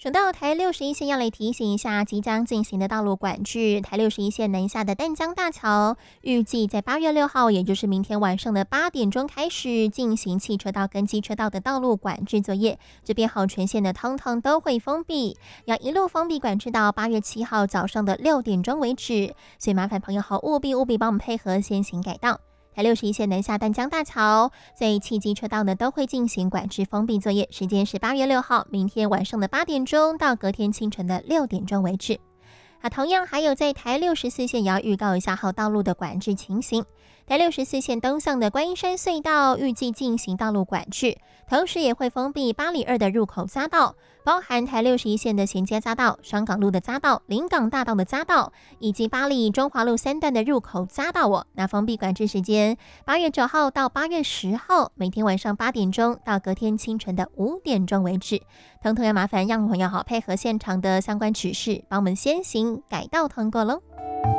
省道台61线要来提醒一下即将进行的道路管制。台61线南下的淡江大桥，预计在8月6号，也就是明天晚上的8点钟开始进行汽车道跟机车道的道路管制作业。这边好全线的通通都会封闭，要一路封闭管制到8月7号早上的6点钟为止。所以麻烦朋友好务必帮我们配合先行改道。台61线南下淡江大桥，在汽机车道呢都会进行管制封闭作业，时间是8月6号，明天晚上的8点钟到隔天清晨的6点钟为止。同样还有在台64线也要预告一下道路的管制情形。台64线东向的观音山隧道预计进行道路管制，同时也会封闭8里2的入口匝道，包含台61线的衔接匝道、双港路的匝道、临港大道的匝道，以及8里中华路3段的入口匝道那封闭管制时间8月9号到8月10号，每天晚上8点钟到隔天清晨的5点钟为止。通通要麻烦让朋友好配合现场的相关指示，帮我们先行改道通过咯。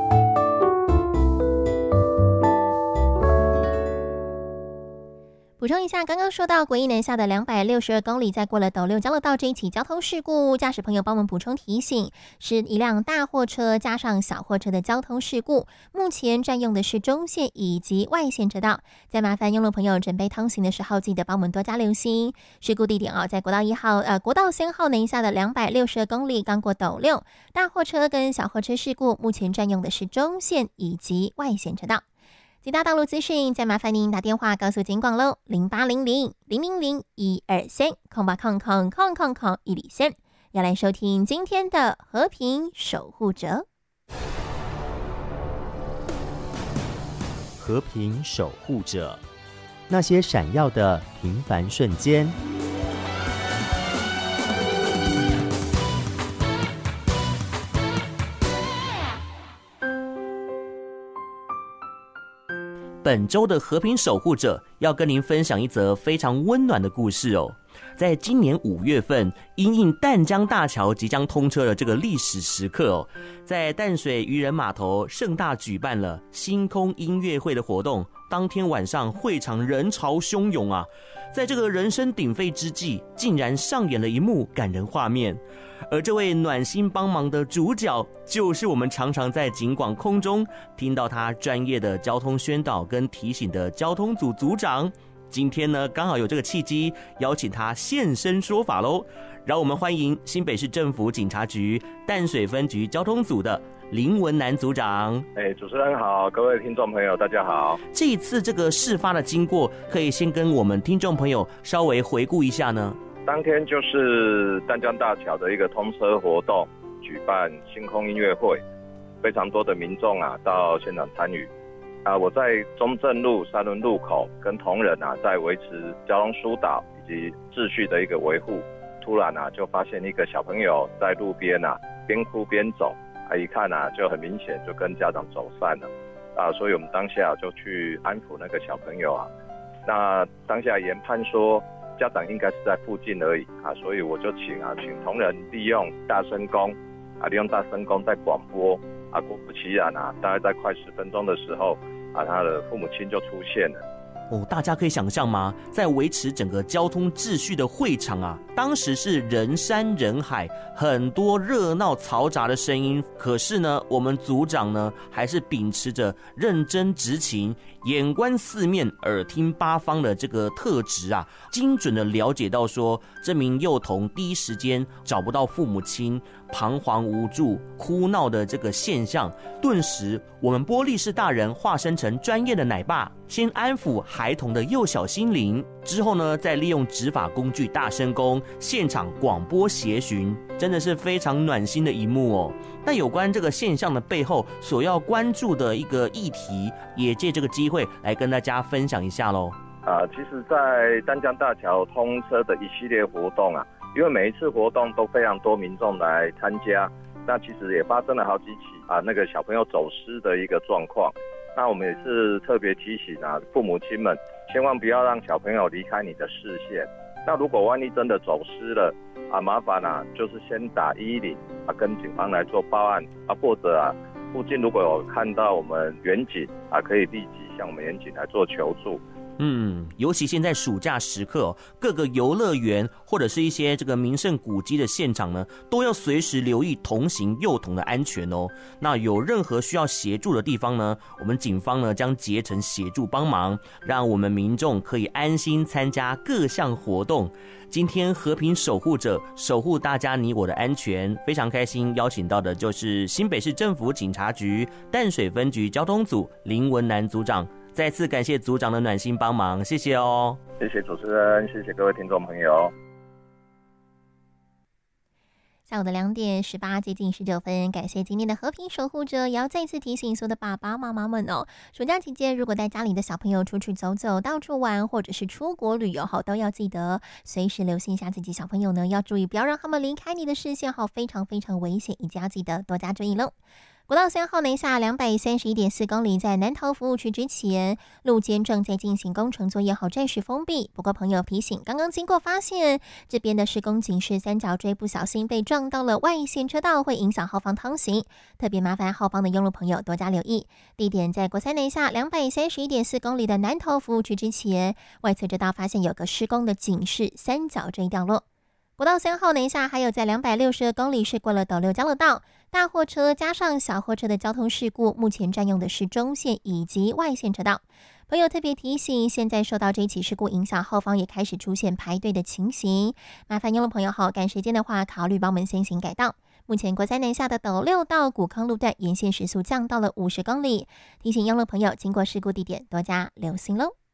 补充一下，刚刚说到国一南下的262公里，在过了斗六交流道这一起交通事故，驾驶朋友帮我们补充提醒，是一辆大货车加上小货车的交通事故，目前占用的是中线以及外线车道，再麻烦用路朋友准备通行的时候，记得帮我们多加留心。事故地点在国道3号南下的262公里，刚过斗六，大货车跟小货车事故，目前占用的是中线以及外线车道。其他道路资讯，再麻烦您打电话告诉警广喽，0800-000-123-0800-103，要来收听今天的和平守护者。 和平守护者，那些闪耀的平凡瞬间。本周的和平守护者要跟您分享一则非常温暖的故事哦。在今年5月份，因应淡江大桥即将通车的这个历史时刻哦，在淡水渔人码头盛大举办了星空音乐会的活动。当天晚上会场人潮汹涌啊，在这个人声鼎沸之际，竟然上演了一幕感人画面。而这位暖心帮忙的主角，就是我们常常在警广空中听到他专业的交通宣导跟提醒的交通组组长。今天呢，刚好有这个契机，邀请他现身说法喽。让我们欢迎新北市政府警察局淡水分局交通组的林文南组长。 主持人好，各位听众朋友大家好。 这一次这个事发的经过，可以先跟我们听众朋友稍微回顾一下呢？ 当天就是淡江大桥的一个通车活动，举办星空音乐会，非常多的民众到现场参与。我在中正路3轮路口跟同仁在维持交通疏导以及秩序的一个维护，突然就发现一个小朋友在路边边哭边走，一看就很明显就跟家长走散了所以我们当下就去安抚那个小朋友那当下研判说家长应该是在附近而已所以我就请同仁利用大声公在广播果不其然大概在快10分钟的时候他的父母亲就出现了。 大家可以想象吗？在维持整个交通秩序的会场当时是人山人海，很多热闹嘈杂的声音。可是呢，我们组长呢，还是秉持着认真执勤、眼观四面、耳听八方的这个特质精准的了解到说，这名幼童第一时间找不到父母亲，彷徨无助、哭闹的这个现象。顿时，我们玻璃市大人化身成专业的奶爸，先安抚孩童的幼小心灵，之后呢，再利用执法工具大声公现场广播协询，真的是非常暖心的一幕哦。那有关这个现象的背后所要关注的一个议题，也借这个机会来跟大家分享一下咯。 其实在淡江大桥通车的一系列活动因为每一次活动都非常多民众来参加，那其实也发生了好几起那个小朋友走失的一个状况。那我们也是特别提醒父母亲们千万不要让小朋友离开你的视线。那如果万一真的走失了麻烦就是先打110跟警方来做报案或者附近如果有看到我们员警可以立即向我们员警来做求助。 尤其现在暑假时刻各个游乐园或者是一些这个名胜古迹的现场呢，都要随时留意同行幼童的安全哦。那有任何需要协助的地方呢，我们警方呢将竭诚协助帮忙，让我们民众可以安心参加各项活动。今天和平守护者守护大家你我的安全，非常开心邀请到的就是新北市政府警察局淡水分局交通组林文南组长，再次感谢组长的暖心帮忙，谢谢哦。 谢谢主持人，谢谢各位听众朋友。 下午的2点18接近19分，感谢今天的和平守护者，也要再次提醒所有的爸爸妈妈们哦，暑假期间如果带家里的小朋友出去走走、到处玩，或者是出国旅游都要记得随时留心一下自己小朋友呢，要注意不要让他们离开你的视线，非常非常危险，一定要记得多加注意喽。国道3号南下231.4公里，在南投服务区之前，路肩正在进行工程作业，暂时封闭。不过朋友提醒，刚刚经过发现，这边的施工警示三角锥不小心被撞到了外线车道，会影响后方通行，特别麻烦后方的用路朋友多加留意。地点在国3南下231.4公里的南投服务区之前，外侧车道发现有个施工的警示三角锥掉落。国道3号南下还有在262公里是过了斗六交流道，大货车加上小货车的交通事故，目前占用的是中线以及外线车道。朋友特别提醒，现在受到这起事故影响，后方也开始出现排队的情形，麻烦用路朋友赶时间的话，考虑帮我们先行改道。目前国3南下的斗六到古坑路段沿线时速降到了50公里，提醒用路朋友经过事故地点多加留心喽。